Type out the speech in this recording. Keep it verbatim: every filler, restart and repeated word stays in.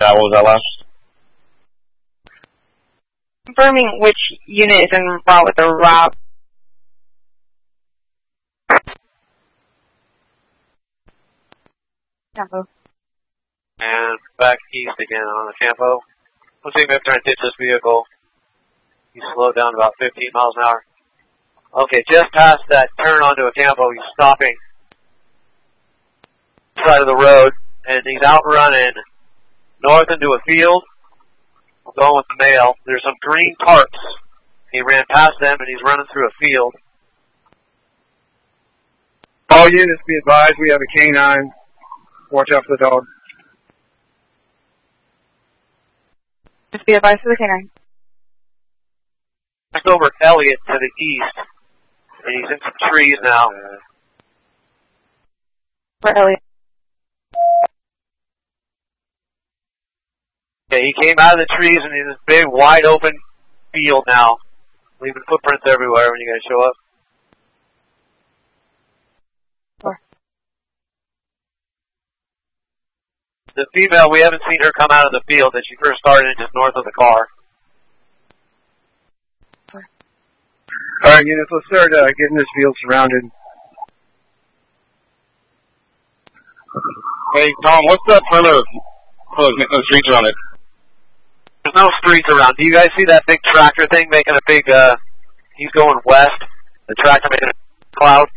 that, what was that last? Confirming which unit is in route with the rob. Campo. And back east again on the Campo. Looks like we're trying to ditch this vehicle. He slowed down about fifteen miles an hour. Okay, just past that turn onto a Campo, he's stopping. Side of the road, and he's outrunning north into a field. Going with the mail. There's some green tarps. He ran past them, and he's running through a field. All units be advised, we have a canine. Watch out for the dog. Just be advised for the canine. Back over Elliott to the east, and he's in some trees now. For Elliott. Okay, he came out of the trees and he's in this big, wide open field now, leaving footprints everywhere when you guys show up. Sure. The female, we haven't seen her come out of the field that she first started in just north of the car. Sure. All right, units, let's start uh, getting this field surrounded. Hey, Tom, what's that further? Oh, there's no streets around it. There's no streets around. Do you guys see that big tractor thing making a big, uh, he's going west, the tractor making a cloud?